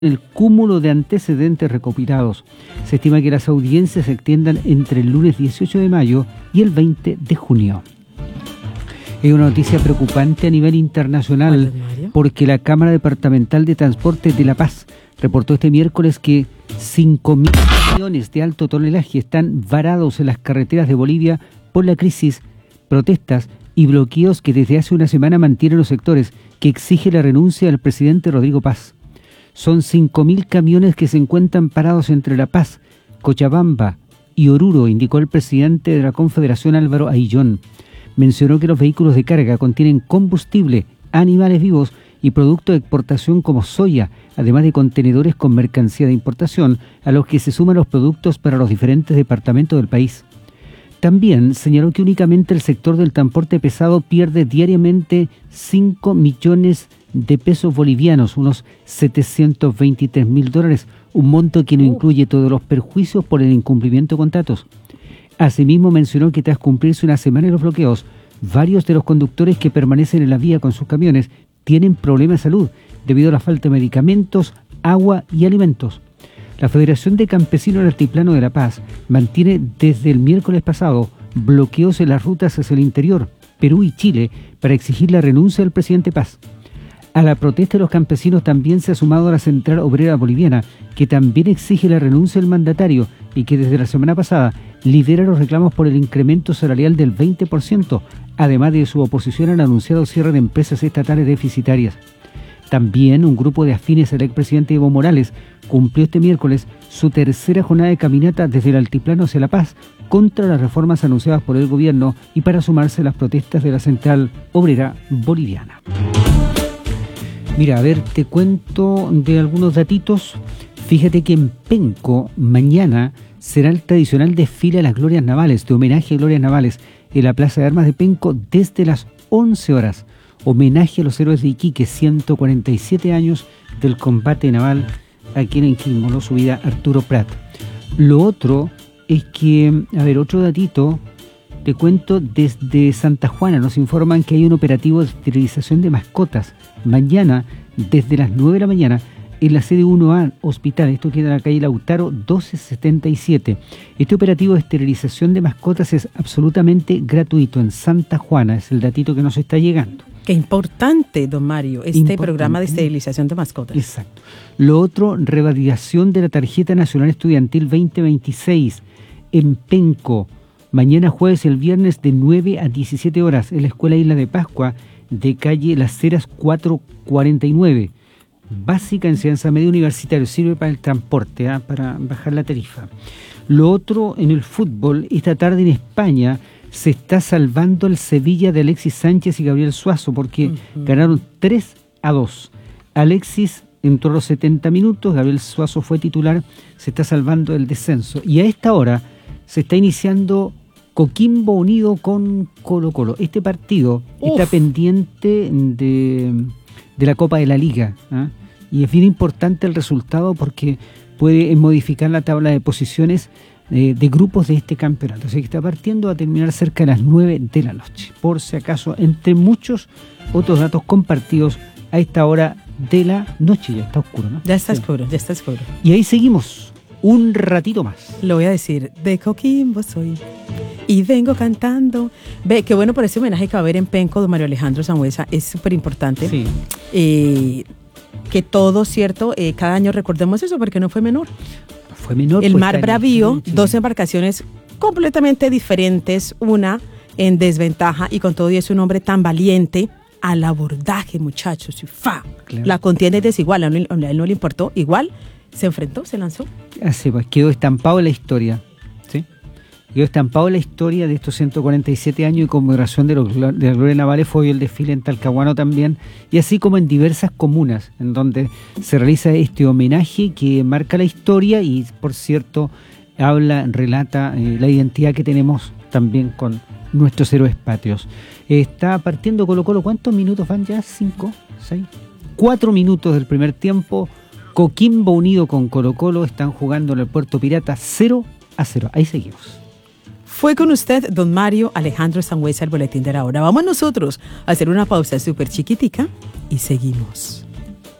el cúmulo de antecedentes recopilados. Se estima que las audiencias se extiendan entre el lunes 18 de mayo y el 20 de junio. Es una noticia preocupante a nivel internacional porque la Cámara Departamental de Transporte de La Paz reportó este miércoles que 5.000 camiones de alto tonelaje están varados en las carreteras de Bolivia por la crisis, protestas y bloqueos que desde hace una semana mantienen los sectores que exige la renuncia del presidente Rodrigo Paz. Son 5.000 camiones que se encuentran parados entre La Paz, Cochabamba y Oruro, indicó el presidente de la Confederación, Álvaro Ayllón. Mencionó que los vehículos de carga contienen combustible, animales vivos y productos de exportación como soya, además de contenedores con mercancía de importación, a los que se suman los productos para los diferentes departamentos del país. También señaló que únicamente el sector del transporte pesado pierde diariamente 5 millones de pesos bolivianos, unos $723.000, un monto que no incluye todos los perjuicios por el incumplimiento de contratos. Asimismo mencionó que tras cumplirse una semana de los bloqueos, varios de los conductores que permanecen en la vía con sus camiones tienen problemas de salud debido a la falta de medicamentos, agua y alimentos. La Federación de Campesinos del Altiplano de La Paz mantiene desde el miércoles pasado bloqueos en las rutas hacia el interior, Perú y Chile, para exigir la renuncia del presidente Paz. A la protesta de los campesinos también se ha sumado a la Central Obrera Boliviana, que también exige la renuncia del mandatario y que desde la semana pasada lidera los reclamos por el incremento salarial del 20%, además de su oposición al anunciado cierre de empresas estatales deficitarias. También un grupo de afines al expresidente Evo Morales cumplió este miércoles su tercera jornada de caminata desde el altiplano hacia La Paz contra las reformas anunciadas por el gobierno y para sumarse a las protestas de la Central Obrera Boliviana. Mira, a ver, te cuento de algunos datitos. Fíjate que en Penco mañana será el tradicional desfile a las glorias navales, de homenaje a glorias navales, en la Plaza de Armas de Penco desde las 11 horas. Homenaje a los héroes de Iquique, 147 años del combate naval a quien inmoló su vida Arturo Prat. Lo otro es que, a ver, otro datito, te cuento desde Santa Juana, nos informan que hay un operativo de esterilización de mascotas. Mañana, desde las 9 de la mañana, en la sede 1A Hospital, esto queda en la calle Lautaro 1277. Este operativo de esterilización de mascotas es absolutamente gratuito en Santa Juana, es el datito que nos está llegando. Qué importante, don Mario, programa de esterilización de mascotas. Exacto. Lo otro, revalidación de la Tarjeta Nacional Estudiantil 2026 en Penco. Mañana jueves y el viernes de 9 a 17 horas en la Escuela Isla de Pascua de calle Las Heras 449. Básica enseñanza media universitaria, sirve para el transporte, para bajar la tarifa. Lo otro, en el fútbol, esta tarde en España se está salvando el Sevilla de Alexis Sánchez y Gabriel Suazo porque ganaron 3-2. Alexis entró a los 70 minutos, Gabriel Suazo fue titular, se está salvando el descenso. Y a esta hora se está iniciando Coquimbo Unido con Colo-Colo. Este partido está pendiente de la Copa de la Liga, y es bien importante el resultado porque puede modificar la tabla de posiciones de grupos de este campeonato. Así que está partiendo a terminar cerca de las 9 de la noche. Por si acaso, entre muchos otros datos compartidos a esta hora de la noche. Ya está oscuro, ¿no? Ya está oscuro, ya está oscuro. Y ahí seguimos un ratito más. Lo voy a decir, de Coquimbo soy y vengo cantando. Ve, qué bueno por ese homenaje que va a haber en Penco, don Mario Alejandro Sangüesa, es súper importante. Sí. Que todo, ¿cierto? Cada año recordemos eso porque no fue menor. Fue menor. El Mar Bravío, dos embarcaciones completamente diferentes, una en desventaja y con todo y es un hombre tan valiente al abordaje, muchachos, y claro. La contienda es desigual, a él no le importó, igual se enfrentó, se lanzó. Así pues, quedó estampado en la historia, ¿sí? Quedó estampado en la historia de estos 147 años y conmemoración de las glorias navales. Fue hoy el desfile en Talcahuano también, y así como en diversas comunas en donde se realiza este homenaje que marca la historia y, por cierto, relata la identidad que tenemos también con nuestros héroes patrios. Está partiendo Colo-Colo, ¿cuántos minutos van ya? ¿5? ¿6? 4 minutos del primer tiempo. Coquimbo Unido con Colo-Colo están jugando en el Puerto Pirata 0-0. Ahí seguimos. Fue con usted, don Mario Alejandro Sangüesa, el boletín de la hora. Vamos nosotros a hacer una pausa súper chiquitica y seguimos.